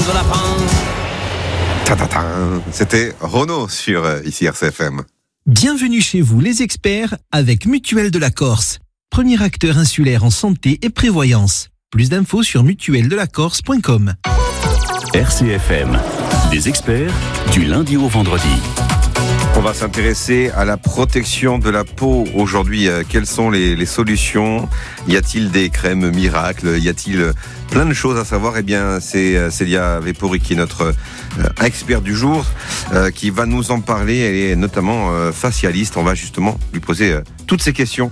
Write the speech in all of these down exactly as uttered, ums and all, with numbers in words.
C'était Renaud sur euh, ici R C F M. Bienvenue chez vous les experts avec Mutuelle de la Corse, premier acteur insulaire en santé et prévoyance. Plus d'infos sur mutuelle de la corse point com. R C F M, des experts du lundi au vendredi. On va s'intéresser à la protection de la peau aujourd'hui. Euh, quelles sont les, les solutions ? Y a-t-il des crèmes miracles ? Y a-t-il plein de choses à savoir ? Eh bien, c'est euh, Célia Vepori qui est notre euh, expert du jour, euh, qui va nous en parler. Elle est notamment euh, facialiste. On va justement lui poser euh, toutes ces questions.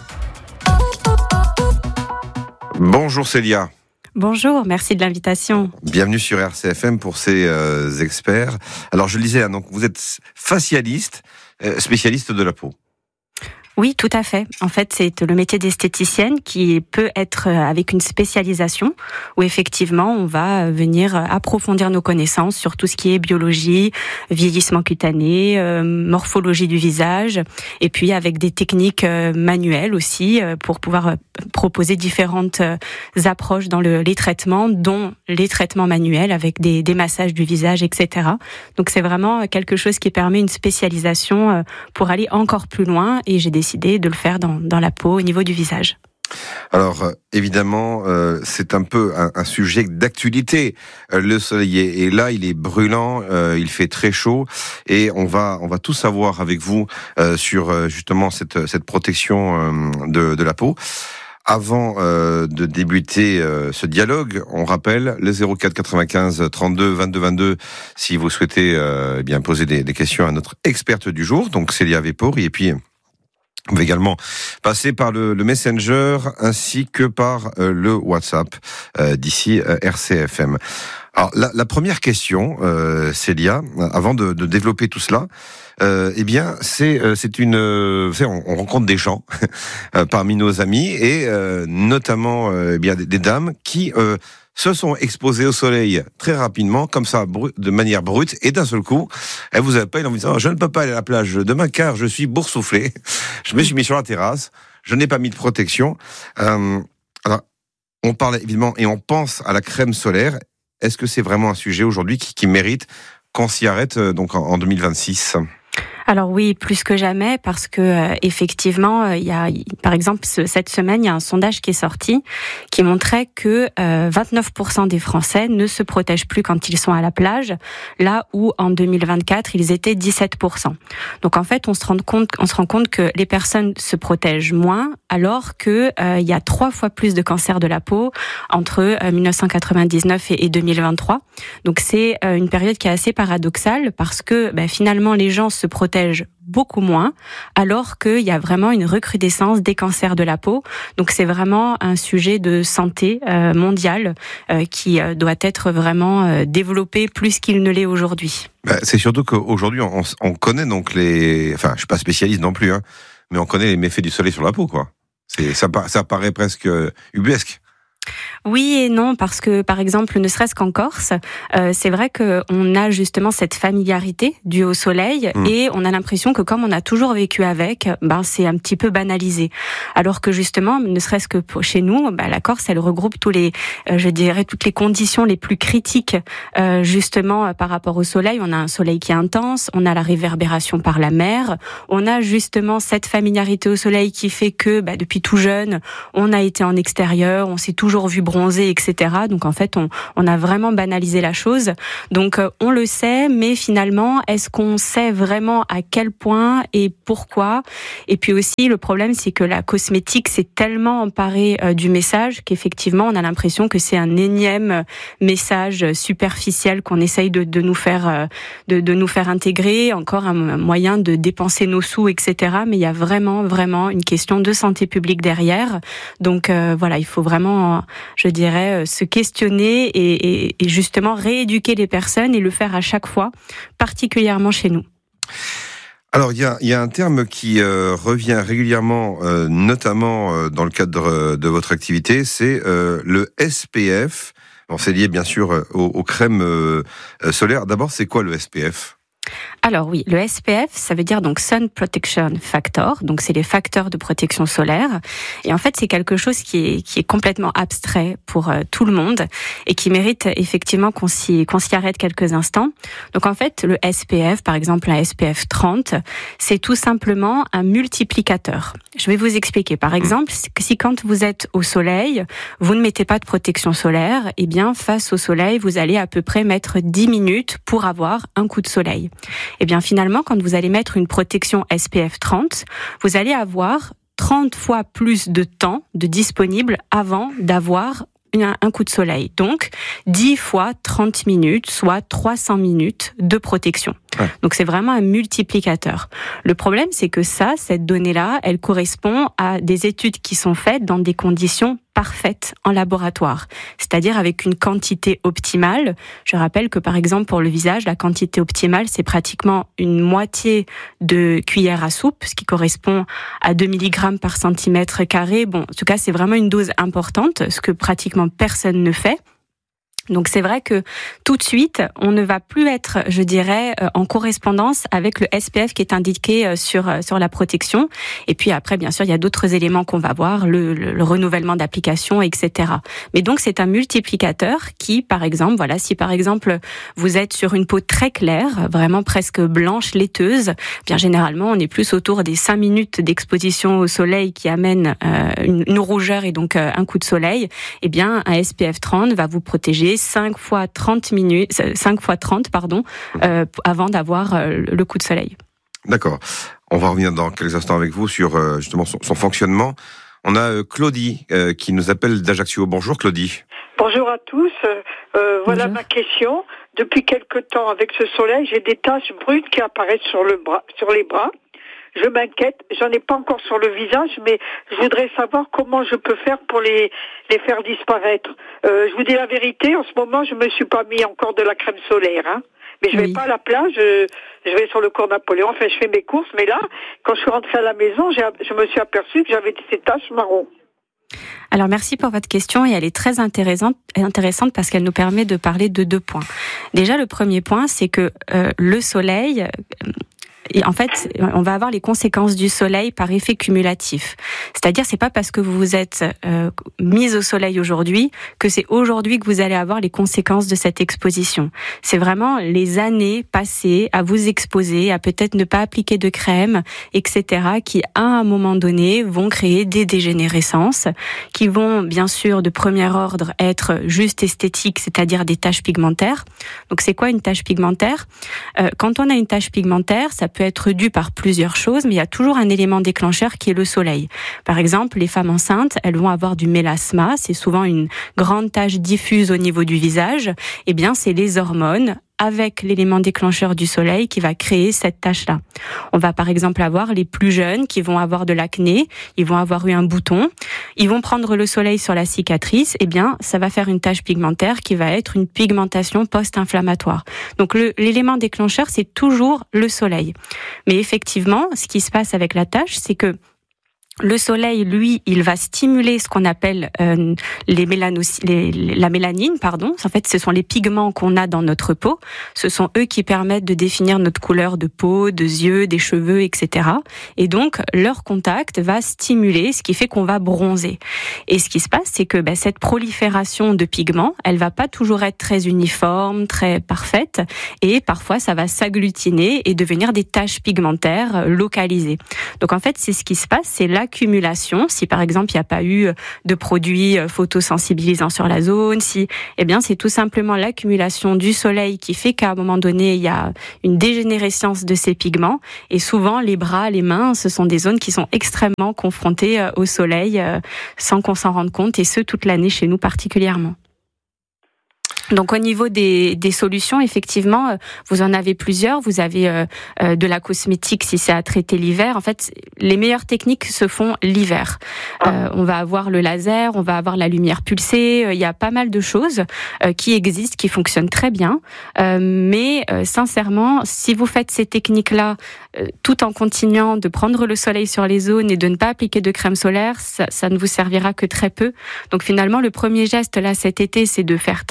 Bonjour Célia. Bonjour, merci de l'invitation. Bienvenue sur R C F M pour ces euh, experts. Alors je le disais, hein, donc vous êtes facialiste, euh, spécialiste de la peau. Oui, tout à fait. En fait, c'est le métier d'esthéticienne qui peut être avec une spécialisation où effectivement, on va venir approfondir nos connaissances sur tout ce qui est biologie, vieillissement cutané, euh, morphologie du visage, et puis avec des techniques euh, manuelles aussi euh, pour pouvoir euh, proposer différentes euh, approches dans le, les traitements, dont les traitements manuels avec des, des massages du visage, et cetera. Donc, c'est vraiment quelque chose qui permet une spécialisation euh, pour aller encore plus loin, et j'ai décidé de le faire dans, dans la peau, au niveau du visage. Alors, euh, évidemment, euh, c'est un peu un, un sujet d'actualité. Euh, le soleil est, est là, il est brûlant, euh, il fait très chaud, et on va, on va tout savoir avec vous euh, sur euh, justement cette, cette protection euh, de, de la peau. Avant euh, de débuter euh, ce dialogue, on rappelle le zéro quatre quatre-vingt-quinze trente-deux vingt-deux vingt-deux si vous souhaitez euh, eh bien poser des, des questions à notre experte du jour, donc Célia Vepori, et puis on va également passer par le, le Messenger ainsi que par euh, le WhatsApp euh, d'ici euh, R C F M. Alors la, la première question, euh, Célia, avant de, de développer tout cela, euh, eh bien c'est euh, c'est une, euh, on, on rencontre des gens euh, parmi nos amis et euh, notamment euh, eh bien des, des dames qui euh, se sont exposées au soleil très rapidement, comme ça, de manière brute, et d'un seul coup, elles vous appellent en vous disant « Je ne peux pas aller à la plage demain car je suis boursouflé. Je me suis mis sur la terrasse, je n'ai pas mis de protection. Euh, » Alors, on parle évidemment et on pense à la crème solaire. Est-ce que c'est vraiment un sujet aujourd'hui qui, qui mérite qu'on s'y arrête donc en, en deux mille vingt-six ? Alors oui, plus que jamais, parce que euh, effectivement, il y a, par exemple, ce, cette semaine, il y a un sondage qui est sorti qui montrait que euh, vingt-neuf pour cent des Français ne se protègent plus quand ils sont à la plage, là où en deux mille vingt-quatre, ils étaient dix-sept pour cent. Donc en fait, on se rend compte, on se rend compte que les personnes se protègent moins, alors que euh, il y a trois fois plus de cancers de la peau entre euh, mille neuf cent quatre-vingt-dix-neuf et, et deux mille vingt-trois. Donc c'est euh, une période qui est assez paradoxale parce que bah, finalement les gens se protègent beaucoup moins, alors qu'il y a vraiment une recrudescence des cancers de la peau. Donc c'est vraiment un sujet de santé euh, mondiale euh, qui euh, doit être vraiment euh, développé plus qu'il ne l'est aujourd'hui. Bah, c'est surtout qu'aujourd'hui on, on connaît donc les, enfin je suis pas spécialiste non plus, hein, mais on connaît les méfaits du soleil sur la peau, quoi. C'est ça, ça paraît presque ubuesque. Oui et non, parce que par exemple, ne serait-ce qu'en Corse, euh, c'est vrai qu'on a justement cette familiarité due au soleil mmh. et on a l'impression que comme on a toujours vécu avec, ben c'est un petit peu banalisé. Alors que justement, ne serait-ce que pour, chez nous, ben, la Corse, elle regroupe tous les, euh, je dirais, toutes les conditions les plus critiques euh, justement euh, par rapport au soleil. On a un soleil qui est intense, on a la réverbération par la mer, on a justement cette familiarité au soleil qui fait que ben, depuis tout jeune, on a été en extérieur, on s'est toujours vu bronzer, et cetera. Donc en fait, on, on a vraiment banalisé la chose. Donc euh, on le sait, mais finalement, est-ce qu'on sait vraiment à quel point et pourquoi ? Et puis aussi, le problème, c'est que la cosmétique s'est tellement emparée euh, du message qu'effectivement, on a l'impression que c'est un énième message superficiel qu'on essaye de, de nous faire, euh, de, de nous faire intégrer, encore un, un moyen de dépenser nos sous, et cetera. Mais il y a vraiment, vraiment une question de santé publique derrière. Donc euh, voilà, il faut vraiment, je dirais, se questionner et, et, et justement rééduquer les personnes et le faire à chaque fois, particulièrement chez nous. Alors, il y a, y a un terme qui euh, revient régulièrement, euh, notamment euh, dans le cadre de votre activité, c'est euh, le S P F. Bon, c'est lié bien sûr aux, aux crèmes euh, solaires. D'abord, c'est quoi le S P F ? Alors oui, le S P F, ça veut dire donc Sun Protection Factor, donc c'est les facteurs de protection solaire. Et en fait, c'est quelque chose qui est qui est complètement abstrait pour euh, tout le monde et qui mérite effectivement qu'on s'y qu'on s'y arrête quelques instants. Donc en fait, le S P F, par exemple un S P F trente, c'est tout simplement un multiplicateur. Je vais vous expliquer. Par exemple, si quand vous êtes au soleil, vous ne mettez pas de protection solaire, eh bien face au soleil, vous allez à peu près mettre dix minutes pour avoir un coup de soleil. Eh bien finalement, quand vous allez mettre une protection S P F trente, vous allez avoir trente fois plus de temps de disponible avant d'avoir un coup de soleil. Donc, dix fois trente minutes, soit trois cents minutes de protection. Ouais. Donc, c'est vraiment un multiplicateur. Le problème, c'est que ça, cette donnée-là, elle correspond à des études qui sont faites dans des conditions parfaites en laboratoire, c'est-à-dire avec une quantité optimale. Je rappelle que, par exemple, pour le visage, la quantité optimale, c'est pratiquement une moitié de cuillère à soupe, ce qui correspond à deux milligrammes par centimètre carré. Bon, en tout cas, c'est vraiment une dose importante, ce que pratiquement personne ne fait. Donc c'est vrai que tout de suite, on ne va plus être, je dirais, en correspondance avec le S P F qui est indiqué sur sur la protection. Et puis après, bien sûr, il y a d'autres éléments qu'on va voir, le, le, le renouvellement d'application, et cetera. Mais donc c'est un multiplicateur qui, par exemple, voilà, si par exemple vous êtes sur une peau très claire, vraiment presque blanche, laiteuse, bien généralement on est plus autour des cinq minutes d'exposition au soleil qui amène euh, une, une rougeur et donc euh, un coup de soleil. Eh bien, un S P F trente va vous protéger cinq fois trente minutes, cinq fois trente, pardon, euh, avant d'avoir euh, le coup de soleil. D'accord. On va revenir dans quelques instants avec vous sur euh, justement son, son fonctionnement. On a euh, Claudie euh, qui nous appelle d'Ajaccio. Bonjour Claudie. Bonjour à tous. Euh, voilà Bonjour. Ma question. Depuis quelque temps, avec ce soleil, j'ai des taches brunes qui apparaissent sur le bras, sur les bras. Je m'inquiète, j'en ai pas encore sur le visage, mais je voudrais savoir comment je peux faire pour les les faire disparaître. Euh, je vous dis la vérité, en ce moment, je me suis pas mis encore de la crème solaire, hein. Mais je vais oui. pas à la plage, je, je vais sur le cours Napoléon, enfin je fais mes courses, mais là, quand je suis rentrée à la maison, j'ai, je me suis aperçue que j'avais ces taches marron. Alors merci pour votre question et elle est très intéressante, intéressante parce qu'elle nous permet de parler de deux points. Déjà, le premier point, c'est que euh, le soleil... Euh, Et en fait, on va avoir les conséquences du soleil par effet cumulatif. C'est-à-dire, c'est pas parce que vous vous êtes euh, mise au soleil aujourd'hui que c'est aujourd'hui que vous allez avoir les conséquences de cette exposition. C'est vraiment les années passées à vous exposer, à peut-être ne pas appliquer de crème, et cetera, qui à un moment donné vont créer des dégénérescences, qui vont bien sûr de premier ordre être juste esthétiques, c'est-à-dire des taches pigmentaires. Donc, c'est quoi une tache pigmentaire ? euh, Quand on a une tache pigmentaire, ça peut être dû par plusieurs choses, mais il y a toujours un élément déclencheur qui est le soleil. Par exemple, les femmes enceintes, elles vont avoir du mélasma, c'est souvent une grande tache diffuse au niveau du visage. Eh bien, c'est les hormones avec l'élément déclencheur du soleil qui va créer cette tache-là. On va par exemple avoir les plus jeunes qui vont avoir de l'acné, ils vont avoir eu un bouton, ils vont prendre le soleil sur la cicatrice, eh bien ça va faire une tache pigmentaire qui va être une pigmentation post-inflammatoire. Donc le, l'élément déclencheur, c'est toujours le soleil. Mais effectivement, ce qui se passe avec la tache, c'est que le soleil, lui, il va stimuler ce qu'on appelle euh, les mélanos- les, la mélanine, pardon. En fait, ce sont les pigments qu'on a dans notre peau. Ce sont eux qui permettent de définir notre couleur de peau, de yeux, des cheveux, et cetera. Et donc, leur contact va stimuler, ce qui fait qu'on va bronzer. Et ce qui se passe, c'est que bah, cette prolifération de pigments, elle va pas toujours être très uniforme, très parfaite, et parfois, ça va s'agglutiner et devenir des taches pigmentaires localisées. Donc, en fait, c'est ce qui se passe, c'est là l'accumulation, si par exemple il n'y a pas eu de produits photosensibilisants sur la zone, si, eh bien c'est tout simplement l'accumulation du soleil qui fait qu'à un moment donné il y a une dégénérescence de ces pigments et souvent les bras, les mains, ce sont des zones qui sont extrêmement confrontées au soleil sans qu'on s'en rende compte et ce toute l'année chez nous particulièrement. Donc au niveau des, des solutions, effectivement, vous en avez plusieurs. Vous avez euh, euh, de la cosmétique si c'est à traiter l'hiver. En fait, les meilleures techniques se font l'hiver. Euh, on va avoir le laser, on va avoir la lumière pulsée. Il y a pas mal de choses euh, qui existent, qui fonctionnent très bien. Euh, mais euh, sincèrement, si vous faites ces techniques-là euh, tout en continuant de prendre le soleil sur les zones et de ne pas appliquer de crème solaire, ça, ça ne vous servira que très peu. Donc finalement, le premier geste là cet été, c'est de faire très attention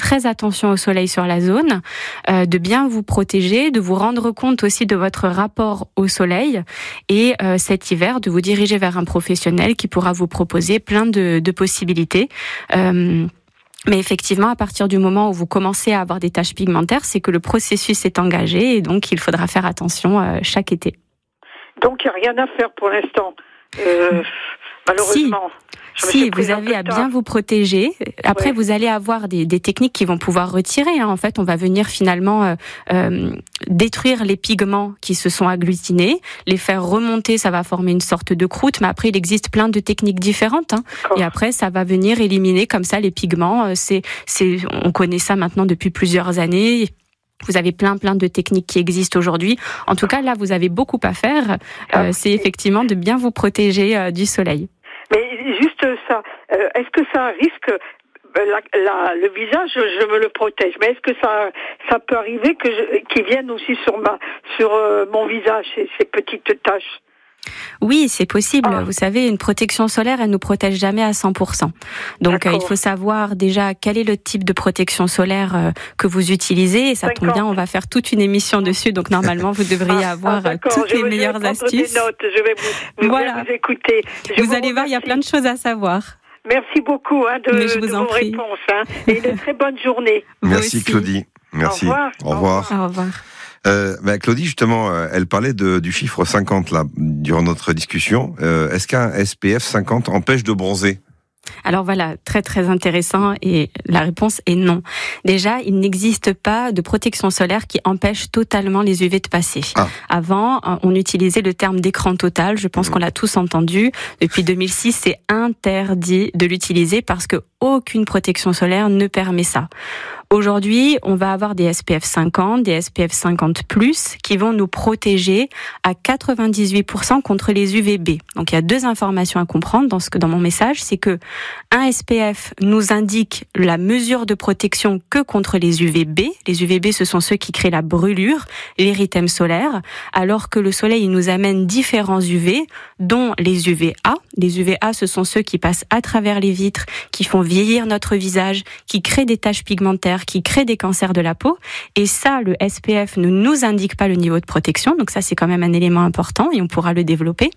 attention au soleil sur la zone, euh, de bien vous protéger, de vous rendre compte aussi de votre rapport au soleil et euh, cet hiver de vous diriger vers un professionnel qui pourra vous proposer plein de, de possibilités. Euh, Mais effectivement, à partir du moment où vous commencez à avoir des taches pigmentaires, c'est que le processus est engagé et donc il faudra faire attention euh, chaque été. Donc il n'y a rien à faire pour l'instant, euh, malheureusement. Si, si vous avez à bien vous protéger. Après, ouais. vous allez avoir des, des techniques qui vont pouvoir retirer. Hein. En fait, on va venir finalement euh, euh, détruire les pigments qui se sont agglutinés, les faire remonter, ça va former une sorte de croûte. Mais après, il existe plein de techniques différentes. Hein. Et après, ça va venir éliminer comme ça les pigments. C'est, c'est, on connaît ça maintenant depuis plusieurs années. Vous avez plein plein de techniques qui existent aujourd'hui. En tout cas, là, vous avez beaucoup à faire. Euh, c'est effectivement de bien vous protéger euh, du soleil. Mais juste ça, euh, est-ce que ça risque, la, la, le visage, je me le protège, mais est-ce que ça, ça peut arriver que je, qu'ils viennent aussi sur ma, sur euh, mon visage, ces, ces petites taches? Oui, c'est possible. Ah. Vous savez, une protection solaire, elle nous protège jamais à cent pour cent. Donc, euh, il faut savoir déjà quel est le type de protection solaire euh, que vous utilisez. Et ça tombe bien, on va faire toute une émission dessus. Donc, normalement, vous devriez avoir ah, toutes je les meilleures je vais astuces. Des notes. Je vais vous, vous, voilà. vous écouter. Je vous, vous allez voir, il y a plein de choses à savoir. Merci beaucoup hein, de, Mais je vous de en vos prie. réponses. Hein, et une très bonne journée. Merci Claudie. Merci. Au revoir. Au revoir. Au revoir. Euh, bah, Claudie, justement, euh, elle parlait de, du chiffre cinquante là durant notre discussion. Euh, est-ce qu'un S P F cinquante empêche de bronzer ? Alors voilà, très très intéressant et la réponse est non. Déjà, il n'existe pas de protection solaire qui empêche totalement les U V de passer. Ah. Avant, on utilisait le terme d'écran total, je pense mmh. qu'on l'a tous entendu. Depuis deux mille six, c'est interdit de l'utiliser parce que aucune protection solaire ne permet ça. Aujourd'hui, on va avoir des S P F cinquante, des S P F cinquante plus, qui vont nous protéger à quatre-vingt-dix-huit pour cent contre les U V B. Donc, il y a deux informations à comprendre dans ce que dans mon message, c'est que un S P F nous indique la mesure de protection que contre les U V B. Les U V B, ce sont ceux qui créent la brûlure, l'érythème solaire, alors que le soleil il nous amène différents U V, dont les U V A. Les U V A, ce sont ceux qui passent à travers les vitres, qui font vieillir notre visage, qui créent des taches pigmentaires, qui créent des cancers de la peau. Et ça, le S P F ne nous indique pas le niveau de protection. Donc ça, c'est quand même un élément important et on pourra le développer.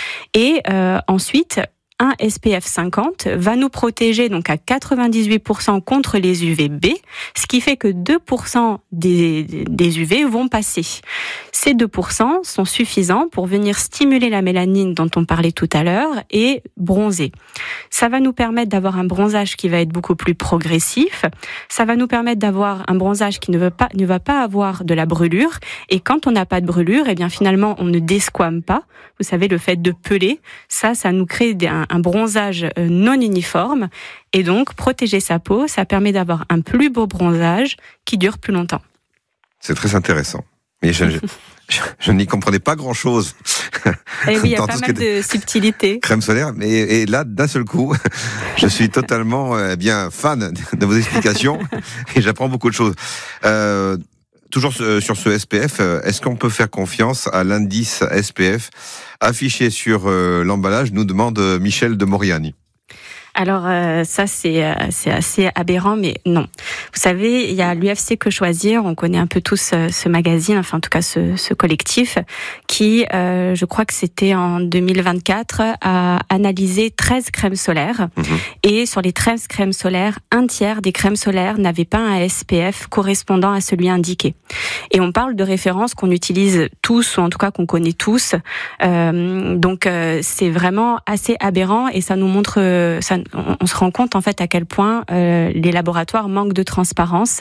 Et euh, ensuite, un S P F cinquante va nous protéger donc à quatre-vingt-dix-huit pour cent contre les U V B, ce qui fait que deux pour cent des, des U V vont passer. Ces deux pour cent sont suffisants pour venir stimuler la mélanine dont on parlait tout à l'heure et bronzer. Ça va nous permettre d'avoir un bronzage qui va être beaucoup plus progressif. Ça va nous permettre d'avoir un bronzage qui ne va pas, ne va pas avoir de la brûlure. Et quand on n'a pas de brûlure, eh bien finalement on ne desquame pas. Vous savez, le fait de peler, ça, ça nous crée un, un bronzage non uniforme. Et donc, protéger sa peau, ça permet d'avoir un plus beau bronzage qui dure plus longtemps. C'est très intéressant. Mais je, je, je, je n'y comprenais pas grand-chose. Et oui, il y a pas mal de subtilités. Crème solaire, mais et là, d'un seul coup, je suis totalement eh bien fan de vos explications et j'apprends beaucoup de choses. Euh, toujours sur ce S P F, est-ce qu'on peut faire confiance à l'indice S P F affiché sur euh, l'emballage, nous demande Michel de Moriani. Alors euh, ça c'est euh, c'est assez aberrant, mais non. Vous savez, il y a l'U F C Que Choisir, on connaît un peu tous euh, ce magazine, enfin en tout cas ce, ce collectif, qui, euh, je crois que c'était en deux mille vingt-quatre, a analysé treize crèmes solaires. Mmh. Et sur les treize crèmes solaires, un tiers des crèmes solaires n'avaient pas un S P F correspondant à celui indiqué. Et on parle de références qu'on utilise tous, ou en tout cas qu'on connaît tous. Euh, donc euh, c'est vraiment assez aberrant et ça nous montre... Euh, ça, on se rend compte en fait à quel point euh, les laboratoires manquent de transparence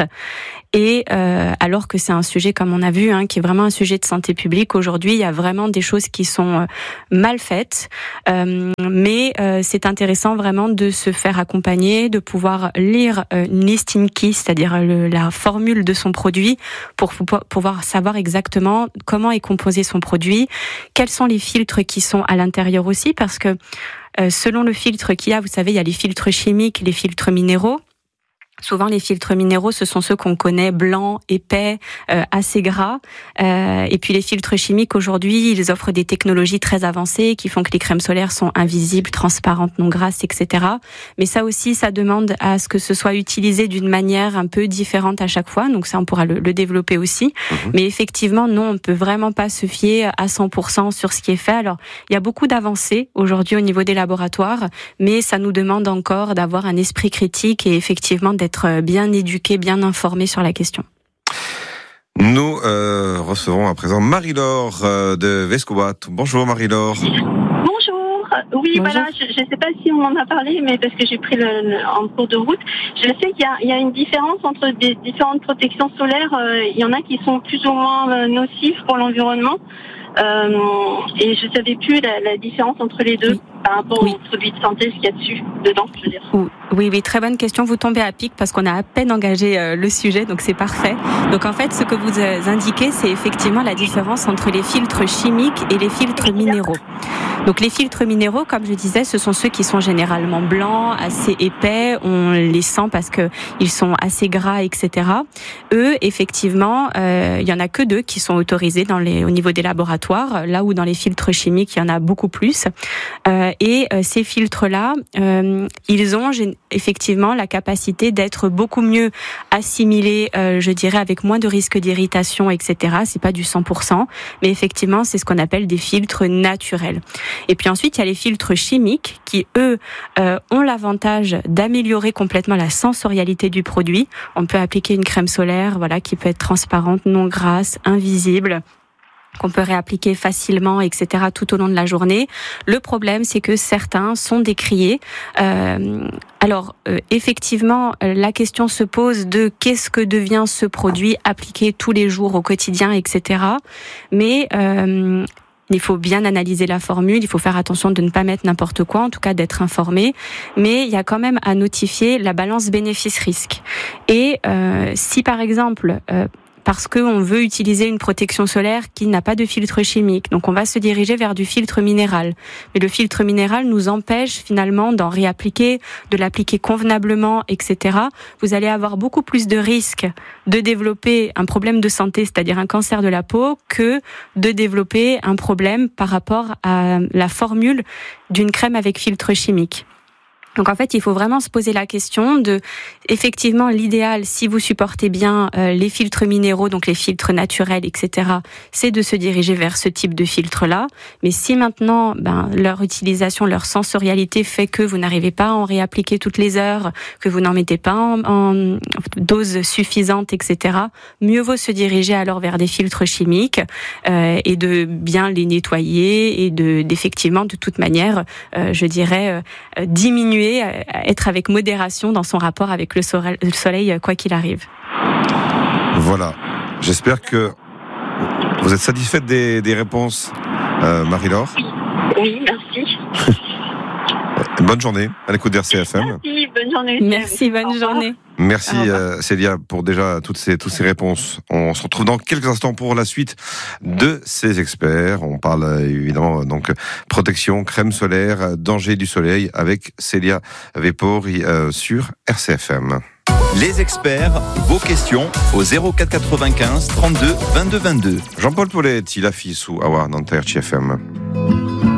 et euh, alors que c'est un sujet comme on a vu hein, qui est vraiment un sujet de santé publique aujourd'hui, il y a vraiment des choses qui sont euh, mal faites euh, mais euh, c'est intéressant vraiment de se faire accompagner, de pouvoir lire euh, une listing key, c'est-à-dire le, la formule de son produit pour pouvoir savoir exactement comment est composé son produit, quels sont les filtres qui sont à l'intérieur aussi parce que Euh, selon le filtre qu'il y a, vous savez, il y a les filtres chimiques, les filtres minéraux. Souvent, les filtres minéraux, ce sont ceux qu'on connaît, blancs, épais, euh, assez gras. Euh, et puis les filtres chimiques, aujourd'hui, ils offrent des technologies très avancées qui font que les crèmes solaires sont invisibles, transparentes, non grasses, et cetera. Mais ça aussi, ça demande à ce que ce soit utilisé d'une manière un peu différente à chaque fois. Donc ça, on pourra le, le développer aussi. Mmh. Mais effectivement, non, on ne peut vraiment pas se fier à cent pour cent sur ce qui est fait. Alors, il y a beaucoup d'avancées aujourd'hui au niveau des laboratoires, mais ça nous demande encore d'avoir un esprit critique et effectivement d'être bien éduqué, bien informé sur la question. Nous euh, recevons à présent Marie-Laure euh, de Vescobat. Bonjour Marie-Laure. Bonjour. Oui, Bonjour. Voilà, je ne sais pas si on en a parlé, mais parce que j'ai pris le, le, en cours de route, je sais qu'il y a, il y a une différence entre des différentes protections solaires. Euh, il y en a qui sont plus ou moins euh, nocives pour l'environnement. Euh, et je ne savais plus la, la différence entre les deux. Oui. Par rapport oui. aux produits de santé, ce qu'il y a dessus, dedans, je veux dire. Oui, oui, très bonne question. Vous tombez à pic parce qu'on a à peine engagé euh, le sujet, donc c'est parfait. Donc en fait, ce que vous euh, indiquez, c'est effectivement la différence entre les filtres chimiques et les filtres minéraux. Donc les filtres minéraux, comme je disais, ce sont ceux qui sont généralement blancs, assez épais. On les sent parce que ils sont assez gras, et cetera. Eux, effectivement, euh, il y en a que deux qui sont autorisés dans les, au niveau des laboratoires. Là où dans les filtres chimiques, il y en a beaucoup plus. Euh, Et euh, ces filtres-là, euh, ils ont g- effectivement la capacité d'être beaucoup mieux assimilés, euh, je dirais, avec moins de risques d'irritation, et cetera. C'est pas du cent pour cent, mais effectivement, c'est ce qu'on appelle des filtres naturels. Et puis ensuite, il y a les filtres chimiques qui, eux, euh, ont l'avantage d'améliorer complètement la sensorialité du produit. On peut appliquer une crème solaire, voilà, qui peut être transparente, non grasse, invisible, qu'on peut réappliquer facilement, et cetera, tout au long de la journée. Le problème, c'est que certains sont décriés. Euh, alors, euh, effectivement, la question se pose de qu'est-ce que devient ce produit appliqué tous les jours au quotidien, et cetera. Mais euh, il faut bien analyser la formule, il faut faire attention de ne pas mettre n'importe quoi, en tout cas d'être informé. Mais il y a quand même à notifier la balance bénéfice-risque. Et euh, si, par exemple... Euh, parce qu'on veut utiliser une protection solaire qui n'a pas de filtre chimique. Donc on va se diriger vers du filtre minéral. Mais le filtre minéral nous empêche finalement d'en réappliquer, de l'appliquer convenablement, et cetera. Vous allez avoir beaucoup plus de risques de développer un problème de santé, c'est-à-dire un cancer de la peau, que de développer un problème par rapport à la formule d'une crème avec filtre chimique. Donc en fait, il faut vraiment se poser la question de, effectivement, l'idéal, si vous supportez bien euh, les filtres minéraux, donc les filtres naturels, et cetera, c'est de se diriger vers ce type de filtre-là. Mais si maintenant, ben, leur utilisation, leur sensorialité fait que vous n'arrivez pas à en réappliquer toutes les heures, que vous n'en mettez pas en, en dose suffisante, et cetera, mieux vaut se diriger alors vers des filtres chimiques euh, et de bien les nettoyer et de, d'effectivement, de toute manière, euh, je dirais, euh, diminuer, être avec modération dans son rapport avec le soleil, quoi qu'il arrive. Voilà. J'espère que vous êtes satisfaite des, des réponses, euh, Marie-Laure. Oui, merci. Bonne journée à l'écoute d'R C F M. Merci, bonne journée. Merci, bonne journée. Merci euh, Célia pour déjà toutes ces, toutes ces réponses. On se retrouve dans quelques instants pour la suite de ces experts. On parle euh, évidemment donc protection, crème solaire, danger du soleil avec Célia Vepori euh, sur R C F M. Les experts, vos questions au zéro quatre quatre-vingt-quinze trente-deux vingt-deux vingt-deux. Jean-Paul Paulet, il a fils ou Awa dans R C F M.